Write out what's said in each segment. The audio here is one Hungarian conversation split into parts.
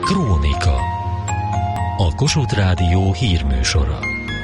Krónika. A Kossuth Rádió hírműsora.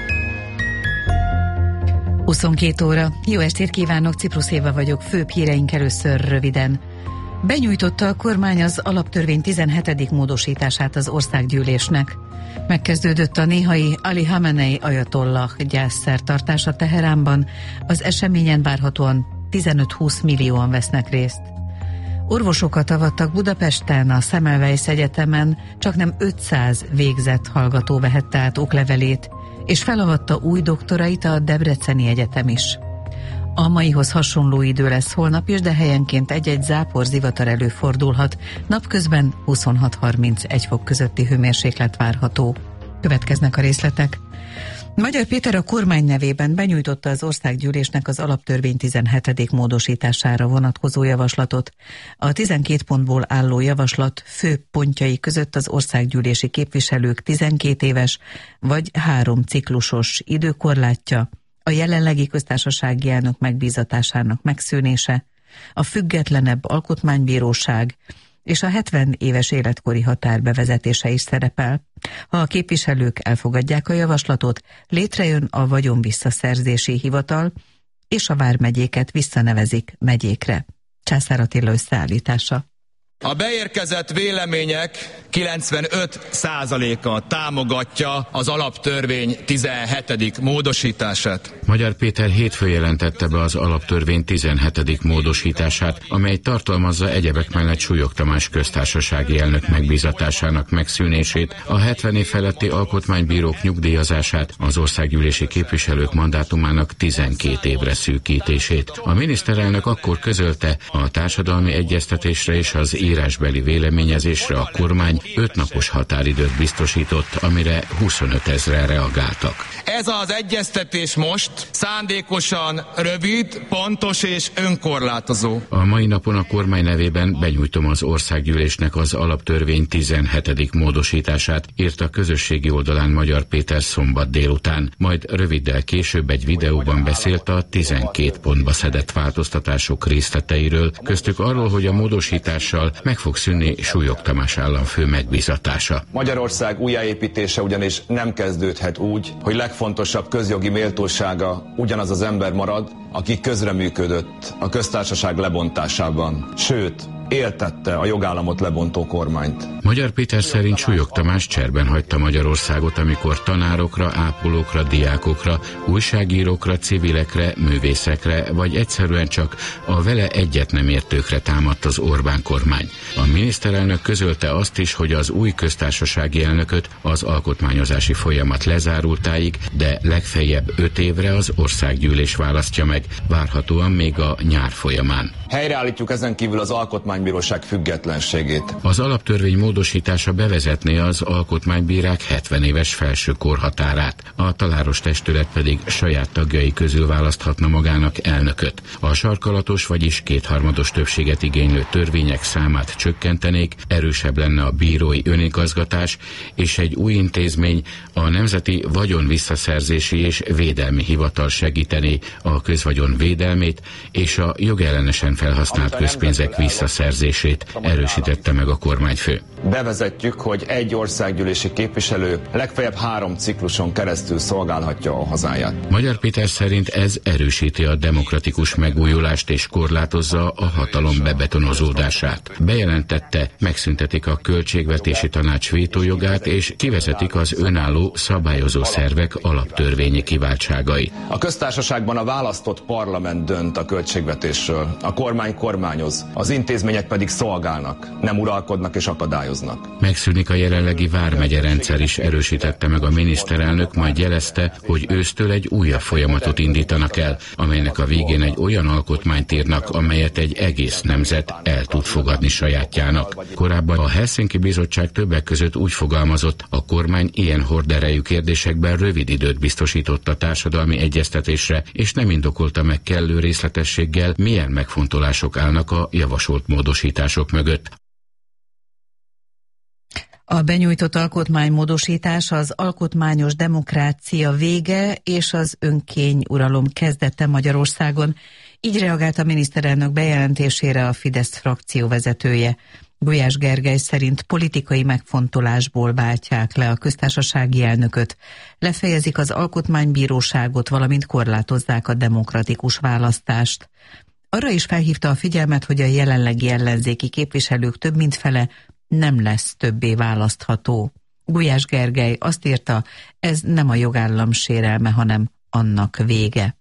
22 óra. Jó estét kívánok, Ciprus Éva vagyok, főbb híreink először röviden. Benyújtotta a kormány az alaptörvény 17. módosítását az országgyűlésnek. Megkezdődött a néhai Ali Khamenei ajatollah gyászszertartása Teheránban. Az eseményen várhatóan 15-20 millióan vesznek részt. Orvosokat avattak Budapesten, a Semmelweis Egyetemen, csaknem 500 végzett hallgató vehette át oklevelét, és felavatta új doktorait a Debreceni Egyetem is. A maihoz hasonló idő lesz holnap is, de helyenként egy-egy zápor, zivatar előfordulhat. Napközben 26-31 fok közötti hőmérséklet várható. Következnek a részletek. Magyar Péter a kormány nevében benyújtotta az országgyűlésnek az alaptörvény 17. módosítására vonatkozó javaslatot. A 12 pontból álló javaslat fő pontjai között az országgyűlési képviselők 12 éves vagy 3 ciklusos időkorlátja, a jelenlegi köztársasági elnök megbízatásának megszűnése, a függetlenebb alkotmánybíróság és a 70 éves életkori határ bevezetése is szerepel. Ha a képviselők elfogadják a javaslatot, létrejön a vagyonvisszaszerzési hivatal, és a vármegyéket visszanevezik megyékre. Császár Attila összeállítása. A beérkezett vélemények 95%-a támogatja az alaptörvény 17. módosítását. Magyar Péter hétfőn jelentette be az alaptörvény 17. módosítását, amely tartalmazza egyebek mellett Súlyog Tamás köztársasági elnök megbízatásának megszűnését, a 70 év feletti alkotmánybírók nyugdíjazását, az országgyűlési képviselők mandátumának 12 évre szűkítését. A miniszterelnök akkor közölte, a társadalmi egyeztetésre és az írásbeli véleményezésre a kormány 5 napos határidőt biztosított, amire 25 000-en reagáltak. Ez az egyeztetés most szándékosan rövid, pontos és önkorlátozó. A mai napon a kormány nevében benyújtom az országgyűlésnek az alaptörvény 17. módosítását, írta a közösségi oldalán Magyar Péter szombat délután, majd röviddel később egy videóban beszélt a 12 pontba szedett változtatások részleteiről, köztük arról, hogy a módosítással meg fog szűnni Súlyog Tamás államfő megbízatása. Magyarország újjáépítése ugyanis nem kezdődhet úgy, hogy legfontosabb közjogi méltósága ugyanaz az ember marad, aki közreműködött a köztársaság lebontásában, sőt, éltette a jogállamot lebontó kormányt. Magyar Péter szerint Súlyog Tamás cserben hagyta Magyarországot, amikor tanárokra, ápolókra, diákokra, újságírókra, civilekre, művészekre, vagy egyszerűen csak a vele egyet nem értőkre támadt az Orbán kormány. A miniszterelnök közölte azt is, hogy az új köztársasági elnököt az alkotmányozási folyamat lezárultáig, de legfeljebb 5 évre az országgyűlés választja meg, várhatóan még a nyár folyamán. Helyreállítjuk ezen kívül az alkotmánybíróság függetlenségét. Az alaptörvény módosítása bevezetné az alkotmánybírák 70 éves felső korhatárát, a taláros testület pedig saját tagjai közül választhatna magának elnököt. A sarkalatos, vagyis 2/3 többséget igénylő törvények számát csökkentenék, erősebb lenne a bírói önigazgatás, és egy új intézmény, a Nemzeti Vagyonvisszaszerzési és Védelmi Hivatal segítené a közvagyon védelmét és a jogellenesen felhasznált közpénzek visszaszerzését, erősítette meg a kormányfő. Bevezetjük, hogy egy országgyűlési képviselő legfeljebb 3 cikluson keresztül szolgálhatja a hazáját. Magyar Péter szerint ez erősíti a demokratikus megújulást és korlátozza a hatalom bebetonozódását. Bejelentette, megszüntetik a költségvetési tanács vétójogát és kivezetik az önálló szabályozó szervek alaptörvényi kiváltságait. A köztársaságban a választott parlament dönt a költségvetésről, a kormány kormányoz, az intézmények pedig szolgálnak, nem uralkodnak és akadályoznak. Megszűnik a jelenlegi vármegye rendszer is, erősítette meg a miniszterelnök, majd jelezte, hogy ősztől egy újabb folyamatot indítanak el, amelynek a végén egy olyan alkotmányt írnak, amelyet egy egész nemzet el tud fogadni sajátjának. Korábban a Helsinki Bizottság többek között úgy fogalmazott, a kormány ilyen horderejű kérdésekben rövid időt biztosított a társadalmi egyeztetésre, és nem indokolta meg kellő részletességgel, milyen megfontolások állnak a javasolt módosítások mögött. A benyújtott alkotmánymódosítás az alkotmányos demokrácia vége és az önkényuralom kezdete Magyarországon. Így reagált a miniszterelnök bejelentésére a Fidesz frakció vezetője. Gulyás Gergely szerint politikai megfontolásból váltják le a köztársasági elnököt, lefejezik az alkotmánybíróságot, valamint korlátozzák a demokratikus választást. Arra is felhívta a figyelmet, hogy a jelenlegi ellenzéki képviselők több mint fele nem lesz többé választható. Gulyás Gergely azt írta, ez nem a jogállam sérelme, hanem annak vége.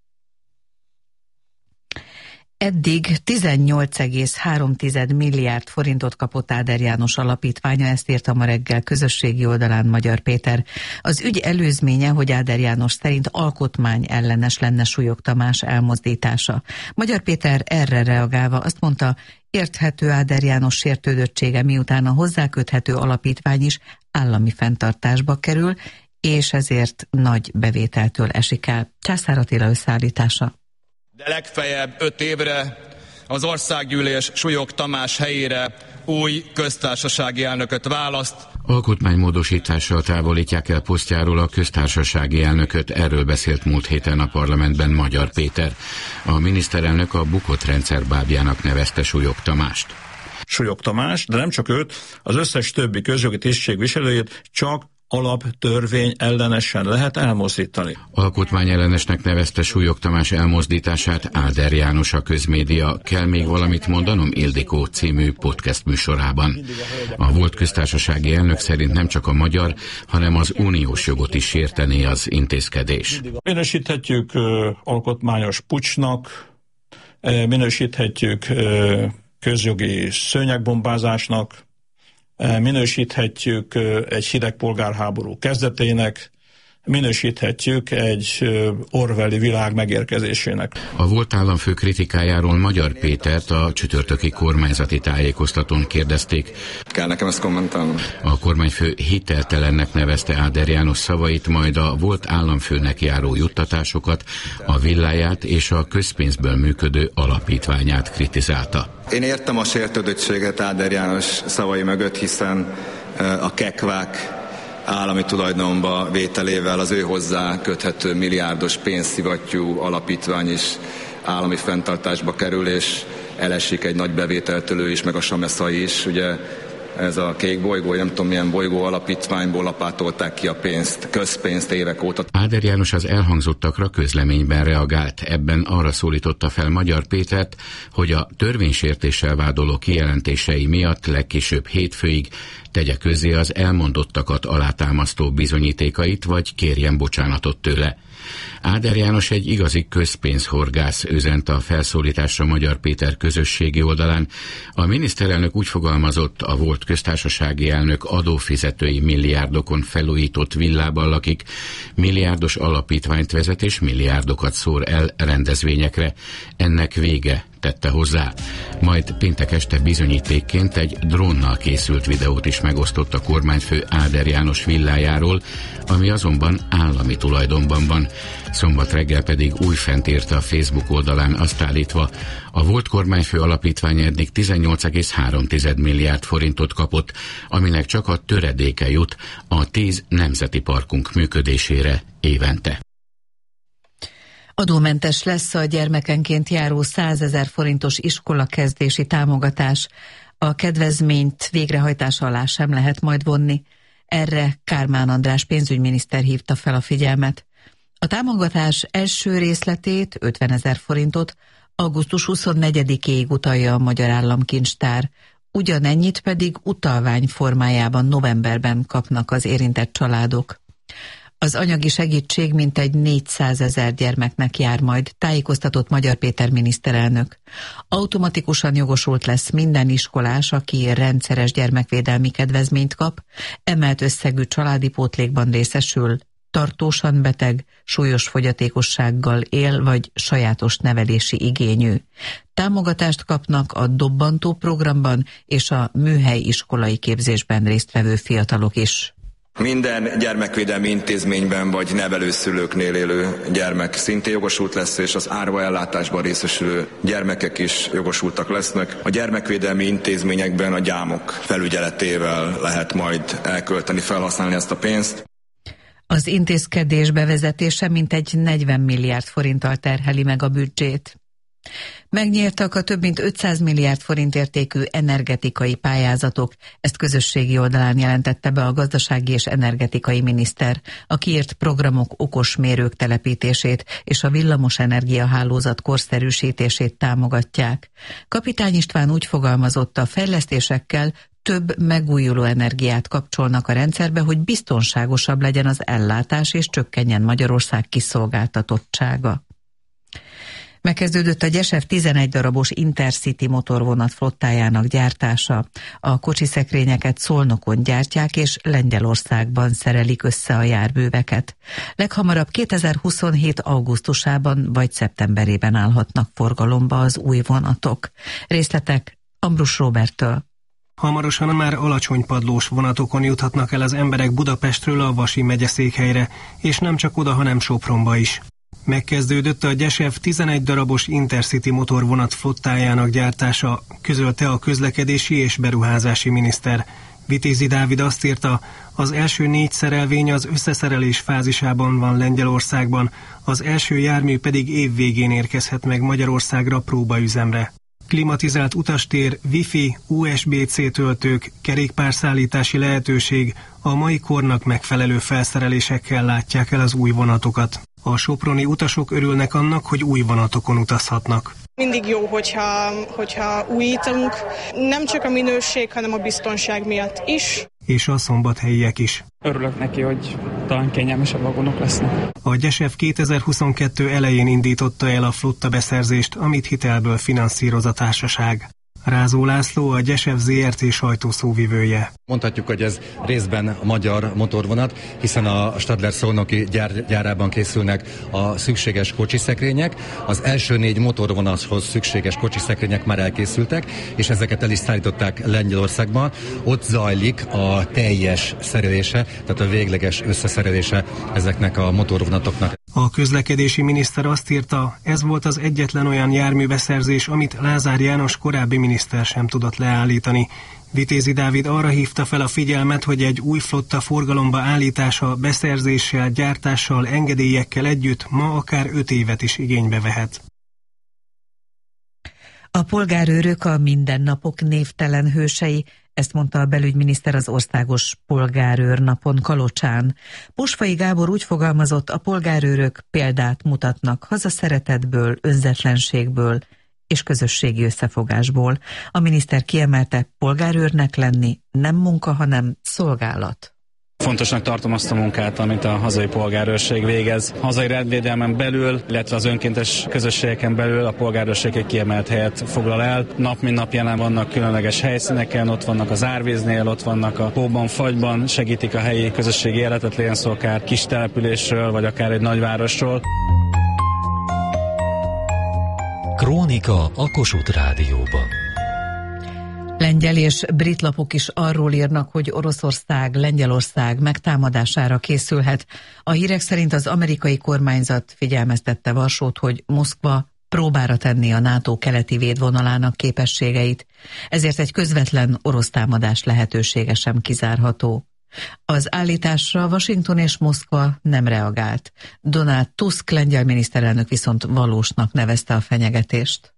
Eddig 18,3 milliárd forintot kapott Áder János alapítványa, ezt írta ma reggel közösségi oldalán Magyar Péter. Az ügy előzménye, hogy Áder János szerint alkotmányellenes lenne Súlyog Tamás elmozdítása. Magyar Péter erre reagálva azt mondta, érthető Áder János sértődöttsége, miután a hozzáköthető alapítvány is állami fenntartásba kerül, és ezért nagy bevételtől esik el. Császár Attila összeállítása. De legfeljebb 5 évre az Országgyűlés Súlyog Tamás helyére új köztársasági elnököt választ. Alkotmánymódosítással távolítják el posztjáról a köztársasági elnököt, erről beszélt múlt héten a parlamentben Magyar Péter. A miniszterelnök a bukott rendszer bábjának nevezte Súlyog Tamást. Súlyog Tamás, de nem csak őt, az összes többi közjogi tisztségviselőjét csak alaptörvény ellenesen lehet elmozdítani. Alkotmányellenesnek nevezte Súlyog Tamás elmozdítását Áder János a Közmédia Kell még valamit mondanom, Ildikó című podcast műsorában. A volt köztársasági elnök szerint nem csak a magyar, hanem az uniós jogot is sértené az intézkedés. Minősíthetjük alkotmányos puccsnak, minősíthetjük közjogi szőnyegbombázásnak, minősíthetjük egy hideg polgárháború kezdetének, minősíthetjük egy orwelli világ megérkezésének. A volt államfő kritikájáról Magyar Pétert a csütörtöki kormányzati tájékoztatón kérdezték. Kell nekem ezt kommentálnom? A kormányfő hiteltelennek nevezte Áder János szavait, majd a volt államfőnek járó juttatásokat, a villáját és a közpénzből működő alapítványát kritizálta. Én értem a sértődöttséget Áder János szavai mögött, hiszen a kekvák állami tulajdonba vételével az ő hozzá köthető milliárdos pénzszivattyú alapítvány is állami fenntartásba kerül, és elesik egy nagy bevételtől is, meg a Sameszai is. Ugye ez a kék bolygó, nem tudom milyen bolygó alapítványból lapátolták ki a pénzt, közpénzt évek óta. Áder János az elhangzottakra közleményben reagált. Ebben arra szólította fel Magyar Pétert, hogy a törvénysértéssel vádoló kijelentései miatt legkésőbb hétfőig tegye közzé az elmondottakat alátámasztó bizonyítékait, vagy kérjen bocsánatot tőle. Áder János egy igazi közpénzhorgász, üzent a felszólításra Magyar Péter közösségi oldalán. A miniszterelnök úgy fogalmazott, a volt köztársasági elnök adófizetői milliárdokon felújított villában lakik, milliárdos alapítványt vezet és milliárdokat szór el rendezvényekre. Ennek vége, tette hozzá. Majd péntek este bizonyítékként egy drónnal készült videót is megosztott a kormányfő Áder János villájáról, ami azonban állami tulajdonban van. Szombat reggel pedig újfent írta a Facebook oldalán azt állítva, a volt kormányfő alapítvány eddig 18,3 milliárd forintot kapott, aminek csak a töredéke jut a 10 nemzeti parkunk működésére évente. Adómentes lesz a gyermekenként járó 100 000 forintos iskolakezdési támogatás. A kedvezményt végrehajtása alá sem lehet majd vonni. Erre Kármán András pénzügyminiszter hívta fel a figyelmet. A támogatás első részletét, 50 000 forintot augusztus 24-ig utalja a Magyar Államkincstár. Ugyanennyit pedig utalvány formájában novemberben kapnak az érintett családok. Az anyagi segítség mintegy 400 000 gyermeknek jár majd, tájékoztatott Magyar Péter miniszterelnök. Automatikusan jogosult lesz minden iskolás, aki rendszeres gyermekvédelmi kedvezményt kap, emelt összegű családi pótlékban részesül, tartósan beteg, súlyos fogyatékossággal él vagy sajátos nevelési igényű. Támogatást kapnak a Dobbantó programban és a műhelyiskolai képzésben résztvevő fiatalok is. Minden gyermekvédelmi intézményben vagy nevelőszülőknél élő gyermek szintén jogosult lesz, és az árva ellátásban részesülő gyermekek is jogosultak lesznek. A gyermekvédelmi intézményekben a gyámok felügyeletével lehet majd elkölteni, felhasználni ezt a pénzt. Az intézkedés bevezetése mintegy 40 milliárd forinttal terheli meg a büdzsét. Megnyíltak a több mint 500 milliárd forint értékű energetikai pályázatok, ezt közösségi oldalán jelentette be a gazdasági és energetikai miniszter. A kiírt programok okos mérők telepítését és a villamosenergia hálózat korszerűsítését támogatják. Kapitány István úgy fogalmazott, a fejlesztésekkel több megújuló energiát kapcsolnak a rendszerbe, hogy biztonságosabb legyen az ellátás és csökkenjen Magyarország kiszolgáltatottsága. Megkezdődött a Gyesef 11 darabos Intercity motorvonat flottájának gyártása. A kocsiszekrényeket Szolnokon gyártják, és Lengyelországban szerelik össze a járműveket. Leghamarabb 2027. augusztusában vagy szeptemberében állhatnak forgalomba az új vonatok. Részletek Ambrus Róberttől. Hamarosan már alacsony padlós vonatokon juthatnak el az emberek Budapestről a Vasi megyeszékhelyre, és nem csak oda, hanem Sopronba is. Megkezdődött a Gyesef 11 darabos Intercity motorvonat flottájának gyártása, közölte a közlekedési és beruházási miniszter. Vitézi Dávid azt írta, az első 4 szerelvény az összeszerelés fázisában van Lengyelországban, az első jármű pedig év végén érkezhet meg Magyarországra próbaüzemre. Klimatizált utastér, wifi, USB-C töltők, kerékpárszállítási lehetőség, a mai kornak megfelelő felszerelésekkel látják el az új vonatokat. A soproni utasok örülnek annak, hogy új vonatokon utazhatnak. Mindig jó, hogyha újítunk, nem csak a minőség, hanem a biztonság miatt is. És a szombathelyiek is. Örülök neki, hogy talán kényelmesebb vagonok lesznek. A Gyesef 2022 elején indította el a flotta beszerzést, amit hitelből finanszíroz a társaság. Rázó László a Gyesef ZRT sajtószóvivője. Mondhatjuk, hogy ez részben magyar motorvonat, hiszen a Stadler szolnoki gyárában készülnek a szükséges kocsiszekrények. Az első 4 motorvonathoz szükséges kocsiszekrények már elkészültek, és ezeket el is szállították Lengyelországban. Ott zajlik a teljes szerelése, tehát a végleges összeszerelése ezeknek a motorvonatoknak. A közlekedési miniszter azt írta, ez volt az egyetlen olyan járműbeszerzés, amit Lázár János korábbi miniszter sem tudott leállítani. Vitézi Dávid arra hívta fel a figyelmet, hogy egy új flotta forgalomba állítása beszerzéssel, gyártással, engedélyekkel együtt ma akár 5 évet is igénybe vehet. A polgárőrök a mindennapok névtelen hősei, ezt mondta a belügyminiszter az országos polgárőrnapon Kalocsán. Posfai Gábor úgy fogalmazott, a polgárőrök példát mutatnak hazaszeretetből, önzetlenségből és közösségi összefogásból. A miniszter kiemelte, polgárőrnek lenni nem munka, hanem szolgálat. Fontosnak tartom azt a munkát, amit a hazai polgárőrség végez. Hazai rendvédelmen belül, illetve az önkéntes közösségeken belül a polgárőrség egy kiemelt helyet foglal el. Nap mint nap jelen vannak különleges helyszíneken, ott vannak az árvíznél, ott vannak a Póban, Fagyban, segítik a helyi közösségi életet, legyen szó akár kis településről, vagy akár egy nagyvárosról. Krónika a Kossuth Rádióban. Lengyel és brit lapok is arról írnak, hogy Oroszország Lengyelország megtámadására készülhet. A hírek szerint az amerikai kormányzat figyelmeztette Varsót, hogy Moszkva próbára tenni a NATO keleti védvonalának képességeit, ezért egy közvetlen orosz támadás lehetősége sem kizárható. Az állításra Washington és Moszkva nem reagált. Donald Tusk lengyel miniszterelnök viszont valósnak nevezte a fenyegetést.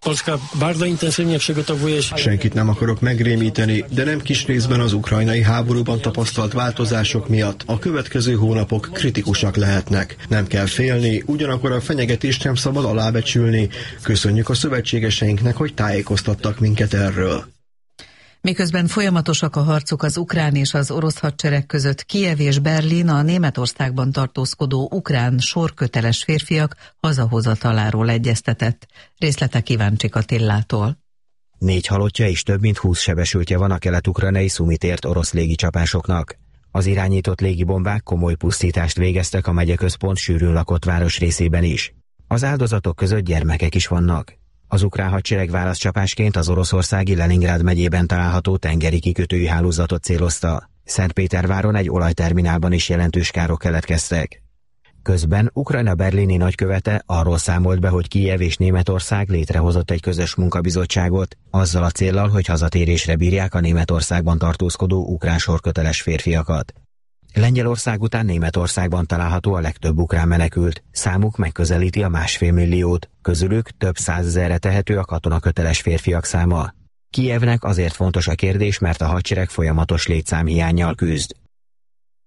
Senkit nem akarok megrémíteni, de nem kis részben az ukrajnai háborúban tapasztalt változások miatt a következő hónapok kritikusak lehetnek. Nem kell félni, ugyanakkor a fenyegetést sem szabad alábecsülni. Köszönjük a szövetségeseinknek, hogy tájékoztattak minket erről. Miközben folyamatosak a harcok az ukrán és az orosz hadsereg között, Kijev és Berlin a Németországban tartózkodó ukrán sorköteles férfiak hazahozataláról egyeztetett. Részletek Iváncsik Attillától. 4 halottja és több mint 20 sebesültje van a kelet-ukrajnai Szumit ért orosz légicsapásoknak. Az irányított légibombák komoly pusztítást végeztek a megyeközpont sűrűn lakott város részében is. Az áldozatok között gyermekek is vannak. Az ukrán hadsereg válaszcsapásként az oroszországi Leningrád megyében található tengeri kikötői hálózatot célozta. Szentpéterváron egy olajterminálban is jelentős károk keletkeztek. Közben Ukrajna berlini nagykövete arról számolt be, hogy Kijev és Németország létrehozott egy közös munkabizottságot, azzal a céllal, hogy hazatérésre bírják a Németországban tartózkodó ukrán sorköteles férfiakat. Lengyelország után Németországban található a legtöbb ukrán menekült. Számuk megközelíti a 1,5 milliót, közülük több százezerre tehető a katonaköteles férfiak száma. Kijevnek azért fontos a kérdés, mert a hadsereg folyamatos létszámhiánnyal küzd.